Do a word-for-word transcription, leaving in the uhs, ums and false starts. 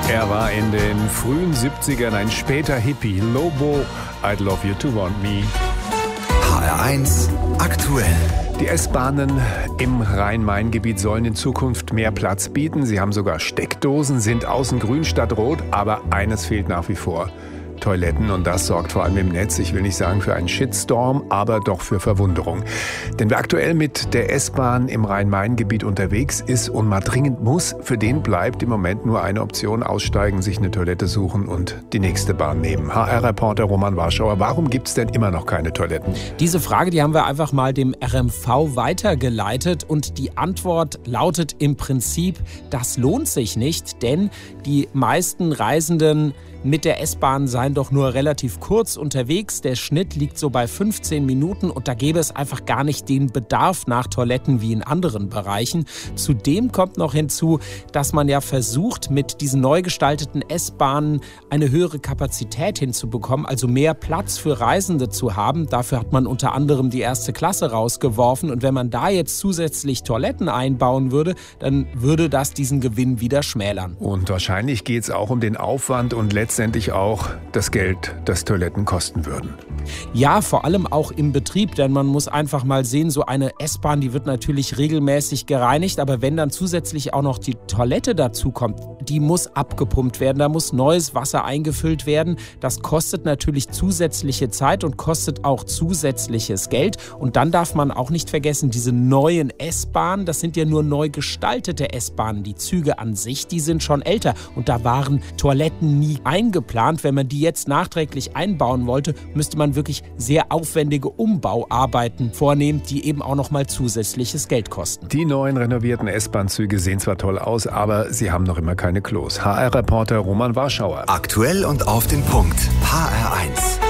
Er war in den frühen siebzigern ein später Hippie. Lobo, I'd Love You to Want Me. H R eins aktuell. Die S-Bahnen im Rhein-Main-Gebiet sollen in Zukunft mehr Platz bieten. Sie haben sogar Steckdosen, sind außen grün statt rot. Aber eines fehlt nach wie vor: Toiletten. Und das sorgt vor allem im Netz, ich will nicht sagen für einen Shitstorm, aber doch für Verwunderung. Denn wer aktuell mit der S-Bahn im Rhein-Main-Gebiet unterwegs ist und mal dringend muss, für den bleibt im Moment nur eine Option: aussteigen, sich eine Toilette suchen und die nächste Bahn nehmen. H R-Reporter Roman Warschauer, warum gibt es denn immer noch keine Toiletten? Diese Frage, die haben wir einfach mal dem R M V weitergeleitet und die Antwort lautet im Prinzip: Das lohnt sich nicht, denn die meisten Reisenden mit der S-Bahn seien doch nur relativ kurz unterwegs. Der Schnitt liegt so bei fünfzehn Minuten und da gäbe es einfach gar nicht den Bedarf nach Toiletten wie in anderen Bereichen. Zudem kommt noch hinzu, dass man ja versucht, mit diesen neu gestalteten S-Bahnen eine höhere Kapazität hinzubekommen, also mehr Platz für Reisende zu haben. Dafür hat man unter anderem die erste Klasse rausgeworfen und wenn man da jetzt zusätzlich Toiletten einbauen würde, dann würde das diesen Gewinn wieder schmälern. Und wahrscheinlich geht es auch um den Aufwand und letztendlich letztendlich auch das Geld, das Toiletten kosten würden. Ja, vor allem auch im Betrieb, denn man muss einfach mal sehen, so eine S-Bahn, die wird natürlich regelmäßig gereinigt, aber wenn dann zusätzlich auch noch die Toilette dazu kommt, die muss abgepumpt werden, da muss neues Wasser eingefüllt werden. Das kostet natürlich zusätzliche Zeit und kostet auch zusätzliches Geld. Und dann darf man auch nicht vergessen, diese neuen S-Bahnen, das sind ja nur neu gestaltete S-Bahnen. Die Züge an sich, die sind schon älter und da waren Toiletten nie eingeplant. Wenn man die jetzt nachträglich einbauen wollte, müsste man wirklich sehr aufwendige Umbauarbeiten vornehmen, die eben auch noch mal zusätzliches Geld kosten. Die neuen renovierten S-Bahn-Züge sehen zwar toll aus, aber sie haben noch immer keine Klos. H R-Reporter Roman Warschauer. Aktuell und auf den Punkt. H R eins.